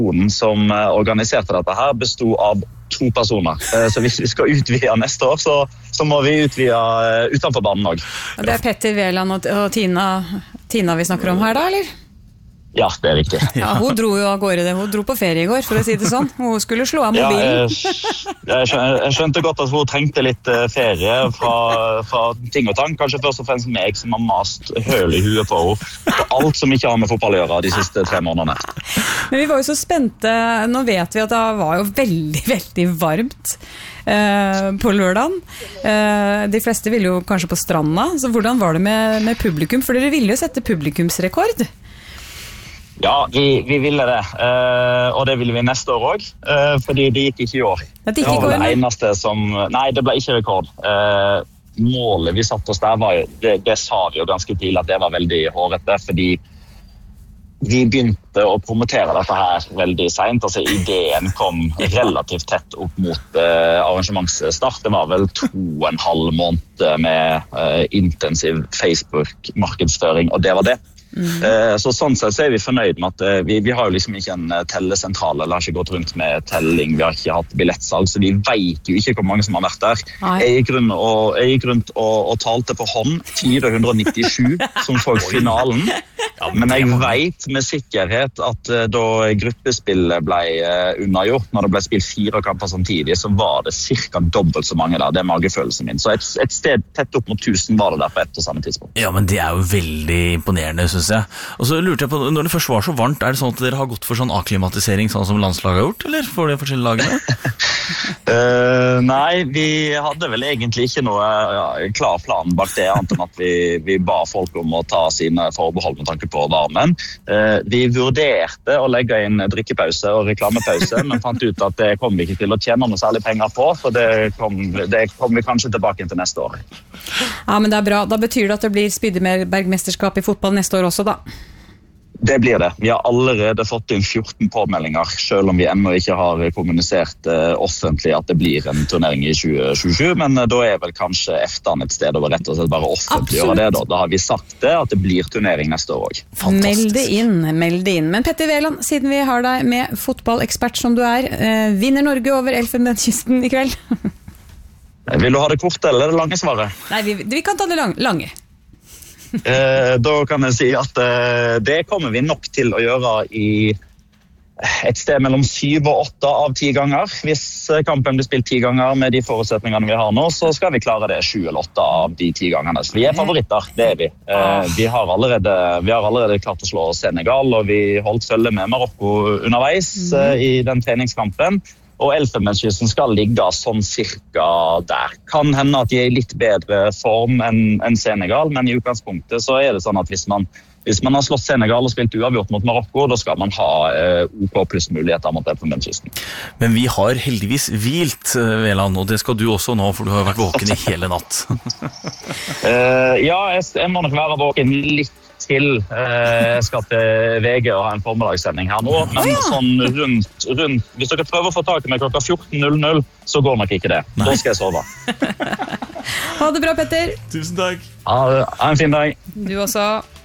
som organiserte dette her bestod av 2 personer. Så hvis vi skal utvide neste år, så må vi utvide utenfor banen også. Det Petter Veland og Tina vi snakker om her da, eller? Ja, det riktig. Ja, hun dro jo av gårde det. Hun dro på ferie I går, for å si det sånn. Hun skulle slå av mobilen. Ja, jeg skjønte godt at hun trengte litt ferie fra ting og tang. Kanskje først og fremst meg som har mast høl I huet på henne. På alt som ikke har med fotball å gjøre de siste 3 månedene. Men vi var jo så spente. Nå vet vi at det var jo veldig, veldig varmt på lørdagen. De fleste ville jo kanskje på stranda. Så hvordan var det med publikum? For dere ville jo sette publikumsrekord. Ja, vi ville det, og det ville vi neste år også, fordi det gikk ikke I år. Det var det eneste som... Nei, det ble ikke rekord. Målet vi satt oss der var jo, det sa vi jo ganske tidlig at det var veldig hårete, fordi vi begynte å promotere dette her veldig sent. Altså ideen kom relativt tett opp mot arrangementsstart. Det var vel 2,5 måneder med intensiv Facebook-markedsføring, og det var det. Så sånn sett så vi fornøyd med at vi har jo liksom ikke en tellesentral eller har ikke gått rundt med telling, vi har ikke hatt billettsalg, så vi vet jo ikke hvor mange som har vært der. Jeg gikk rundt og talte på hånd 497 som folk finalen, men jeg vet med sikkerhet at da gruppespillet ble unnagjort, når det ble spilt 4 kamper samtidig, så var det cirka dobbelt så mange der, det magefølelsen min. Så et sted tett opp mot 1000 var det der på ett og samme tidspunkt. Ja, men det jo veldig imponerende, synes jeg. Og så lurte jeg på, når det først var så varmt, det sånn at dere har gått for sånn akklimatisering, sånn som landslaget har gjort, eller for de forskjellige lagene? Nei, vi hadde vel egentlig ikke noe klar plan bak det, annet enn at vi ba folk om å ta sine forbehold med tanke på varmen. Vi vurderte å legge inn drikkepause og reklamepause, men fant ut at det kom vi ikke til å tjene noe særlig penger på, så det kom vi kanskje tilbake til neste år. Ja, men det bra. Da betyr det at det blir Spydeberg-mesterskap I fotball neste år også da? Det blir det. Vi har allerede fått inn 14 påmeldinger, selv om vi ennå ikke har kommunisert offentlig at det blir en turnering I 2027, men da vel kanskje EFTA et sted å rett og slett bare offentliggjøre det da. Da har vi sagt det, at det blir turnering neste år også. Meld det inn. Men Petter Veland, siden vi har deg med fotballekspert som du vinner Norge over Elfenbenskysten I kveld? Vil du ha det korte eller det lange svaret? Nei, vi kan ta det lange. Da kan jeg si at det kommer vi nok til å gjøre I et sted mellom 7 og 8 av 10 ganger. Hvis kampen blir spilt 10 ganger med de forutsetningene vi har nå, så skal vi klare det 7 eller 8 av de 10 gangene. Så vi favoritter, det vi. Vi har allerede klart å slå Senegal, og vi holdt følge med Marokko underveis I den treningskampen. Og Elfenbenskysten skal ligge sånn cirka der. Kan hende at de I litt bedre form enn Senegal, men I utgangspunktet så det sånn at hvis man har slått Senegal og spilt uavgjort mot Marokko, da skal man ha OK pluss muligheter mot Elfenbenskysten. Men vi har heldigvis hvilt, Veland, og det skal du også nå, for du har vært våken I hele natt. Ja, jeg må nok være våken litt til. Jeg skal til VG og ha en formiddagssending her nå, men sånn rundt, hvis dere prøver å få tak I meg klokka 14.00, så går nok ikke det. Da skal jeg sove. Ha det bra, Petter. Tusen takk. Ha en fin dag. Du også.